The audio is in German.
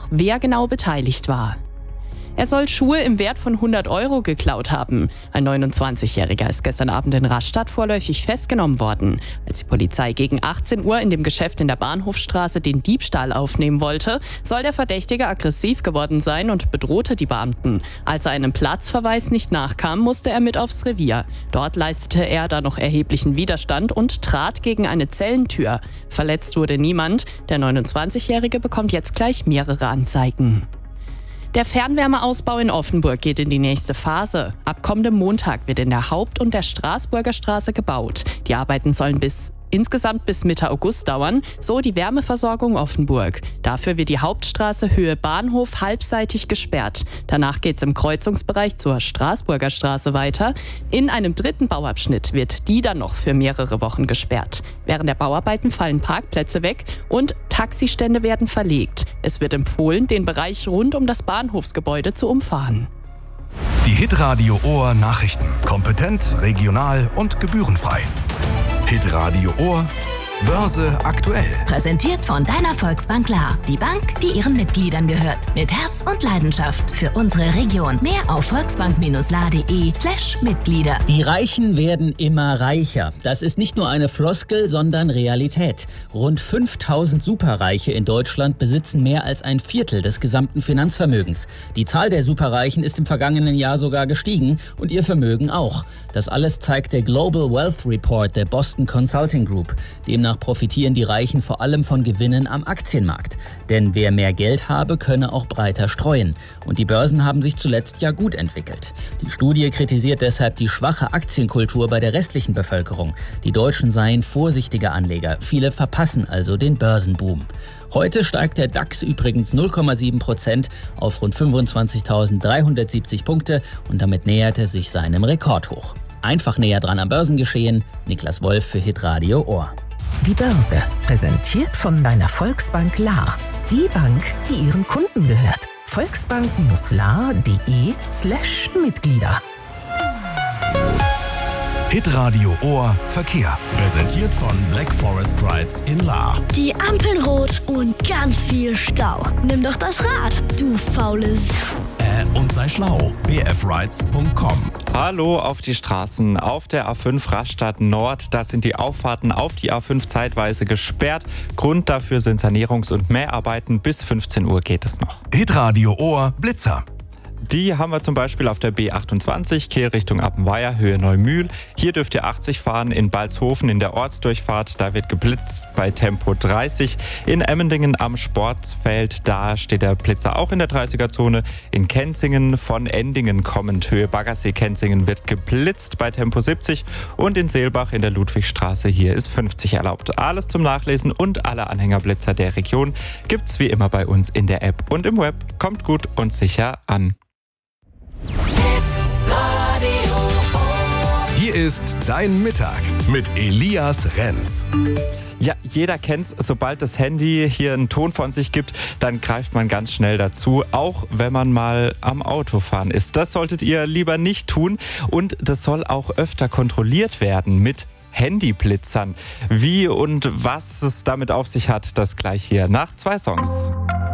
noch, wer genau beteiligt war. Er soll Schuhe im Wert von 100 € geklaut haben. Ein 29-Jähriger ist gestern Abend in Rastatt vorläufig festgenommen worden. Als die Polizei gegen 18 Uhr in dem Geschäft in der Bahnhofstraße den Diebstahl aufnehmen wollte, soll der Verdächtige aggressiv geworden sein und bedrohte die Beamten. Als er einem Platzverweis nicht nachkam, musste er mit aufs Revier. Dort leistete er dann noch erheblichen Widerstand und trat gegen eine Zellentür. Verletzt wurde niemand. Der 29-Jährige bekommt jetzt gleich mehrere Anzeigen. Der Fernwärmeausbau in Offenburg geht in die nächste Phase. Ab kommendem Montag wird in der Haupt- und der Straßburger Straße gebaut. Die Arbeiten sollen insgesamt bis Mitte August dauern, so die Wärmeversorgung Offenburg. Dafür wird die Hauptstraße Höhe Bahnhof halbseitig gesperrt. Danach geht es im Kreuzungsbereich zur Straßburger Straße weiter. In einem dritten Bauabschnitt wird die dann noch für mehrere Wochen gesperrt. Während der Bauarbeiten fallen Parkplätze weg und Taxistände werden verlegt. Es wird empfohlen, den Bereich rund um das Bahnhofsgebäude zu umfahren. Die Hitradio Ohr Nachrichten. Kompetent, regional und gebührenfrei. Hitradio Ohr Börse aktuell. Präsentiert von deiner Volksbank Lahr. Die Bank, die ihren Mitgliedern gehört. Mit Herz und Leidenschaft für unsere Region. Mehr auf volksbank-lahr.de/Mitglieder. Die Reichen werden immer reicher. Das ist nicht nur eine Floskel, sondern Realität. Rund 5000 Superreiche in Deutschland besitzen mehr als ein Viertel des gesamten Finanzvermögens. Die Zahl der Superreichen ist im vergangenen Jahr sogar gestiegen und ihr Vermögen auch. Das alles zeigt der Global Wealth Report der Boston Consulting Group. Demnach profitieren die Reichen vor allem von Gewinnen am Aktienmarkt. Denn wer mehr Geld habe, könne auch breiter streuen. Und die Börsen haben sich zuletzt ja gut entwickelt. Die Studie kritisiert deshalb die schwache Aktienkultur bei der restlichen Bevölkerung. Die Deutschen seien vorsichtige Anleger. Viele verpassen also den Börsenboom. Heute steigt der DAX übrigens 0,7% auf rund 25.370 Punkte und damit nähert er sich seinem Rekordhoch. Einfach näher dran am Börsengeschehen. Niklas Wolf für Hitradio Ohr. Die Börse, präsentiert von deiner Volksbank Lahr. Die Bank, die ihren Kunden gehört. volksbank-lahr.de/Mitglieder. Hitradio Ohr Verkehr. Präsentiert von Black Forest Rides in Lahr. Die Ampeln rot und ganz viel Stau. Nimm doch das Rad, du faules. Und sei schlau. bfrides.com. Hallo auf die Straßen. Auf der A5 Rastatt Nord, da sind die Auffahrten auf die A5 zeitweise gesperrt. Grund dafür sind Sanierungs- und Mäharbeiten. Bis 15 Uhr geht es noch. Hitradio Ohr Blitzer. Die haben wir zum Beispiel auf der B28, Kehrrichtung Appenweier, Höhe Neumühl. Hier dürft ihr 80 fahren, in Balzhofen in der Ortsdurchfahrt, da wird geblitzt bei Tempo 30. In Emmendingen am Sportfeld, da steht der Blitzer auch in der 30er-Zone. In Kenzingen von Endingen kommend, Höhe Baggersee-Kenzingen, wird geblitzt bei Tempo 70. Und in Seelbach in der Ludwigstraße, hier ist 50 erlaubt. Alles zum Nachlesen und alle Anhängerblitzer der Region gibt's wie immer bei uns in der App und im Web. Kommt gut und sicher an. Hier ist dein Mittag mit Elias Renz. Ja, jeder kennt's, sobald das Handy hier einen Ton von sich gibt, dann greift man ganz schnell dazu, auch wenn man mal am Autofahren ist. Das solltet ihr lieber nicht tun und das soll auch öfter kontrolliert werden mit Handyblitzern. Wie und was es damit auf sich hat, das gleich hier nach 2 Songs.